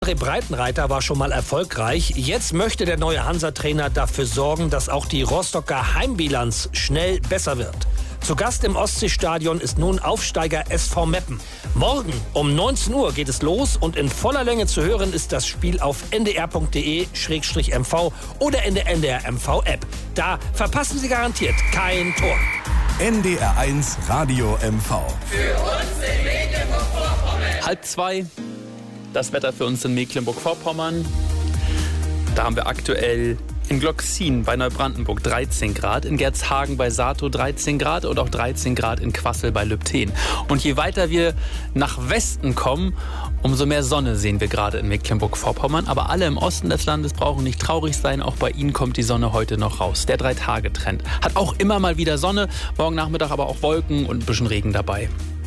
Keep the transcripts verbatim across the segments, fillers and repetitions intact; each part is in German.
André Breitenreiter war schon mal erfolgreich. Jetzt möchte der neue Hansa-Trainer dafür sorgen, dass auch die Rostocker Heimbilanz schnell besser wird. Zu Gast im Ostseestadion ist nun Aufsteiger S V Meppen. Morgen um neunzehn Uhr geht es los und in voller Länge zu hören ist das Spiel auf n d r punkt d e slash m v oder in der N D R M V App. Da verpassen Sie garantiert kein Tor. N D R eins Radio M V. Für uns in Mecklenburg-Vorpommern. Halb zwei. Das Wetter für uns in Mecklenburg-Vorpommern. Da haben wir aktuell in Gloxin bei Neubrandenburg dreizehn Grad, in Gerzhagen bei Sato dreizehn Grad und auch dreizehn Grad in Quassel bei Lübten. Und je weiter wir nach Westen kommen, umso mehr Sonne sehen wir gerade in Mecklenburg-Vorpommern. Aber alle im Osten des Landes brauchen nicht traurig sein, auch bei ihnen kommt die Sonne heute noch raus. Der Drei-Tage-Trend hat auch immer mal wieder Sonne, morgen Nachmittag aber auch Wolken und ein bisschen Regen dabei.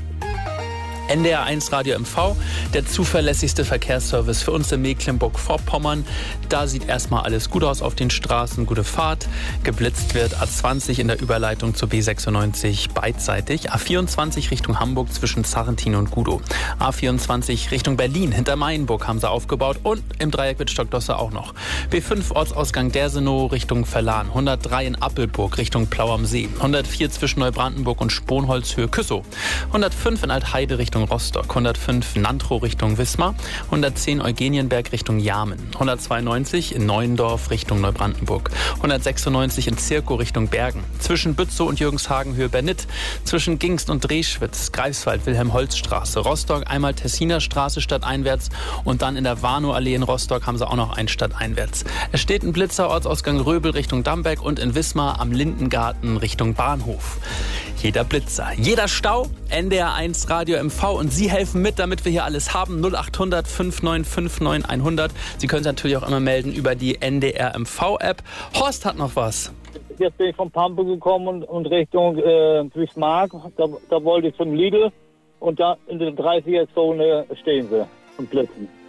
N D R eins Radio M V, der zuverlässigste Verkehrsservice für uns in Mecklenburg-Vorpommern. Da sieht erstmal alles gut aus auf den Straßen, gute Fahrt. Geblitzt wird A zwanzig in der Überleitung zur B sechsundneunzig beidseitig. A vierundzwanzig Richtung Hamburg zwischen Sarrentin und Gudow. A vierundzwanzig Richtung Berlin hinter Mainburg haben sie aufgebaut und im Dreieck mit Stockdosse auch noch. B fünf Ortsausgang Dersenow Richtung Verlan. hundertdrei in Appelburg Richtung Plau am See. hundertvier zwischen Neubrandenburg und Sponholzhöhe Küssow. hundertfünf in Altheide Richtung Rostock, hundertfünf Nantrow Richtung Wismar, hundertzehn Eugenienberg Richtung Jarmen, hundertzweiundneunzig in Neuendorf Richtung Neubrandenburg, hundertsechsundneunzig in Zirkow Richtung Bergen, zwischen Bützow und Jürgenshagen Höhe Bernit, zwischen Gingst und Dreschwitz, Greifswald, Wilhelm-Holz-Straße, Rostock einmal Tessiner Straße stadteinwärts und dann in der Warnow-Allee in Rostock haben sie auch noch einen stadteinwärts. Es steht ein Blitzer, Ortsausgang Röbel Richtung Damberg und in Wismar am Lindengarten Richtung Bahnhof. Jeder Blitzer, jeder Stau, N D R eins Radio M V und Sie helfen mit, damit wir hier alles haben. null acht hundert fünf neun fünf neun hundert. Sie können sich natürlich auch immer melden über die N D R M V App. Horst hat noch was. Jetzt bin ich von Pampe gekommen und, und Richtung äh, Duismark. Da, da wollte ich zum Lidl und da in der dreißiger Zone stehen sie und blitzen.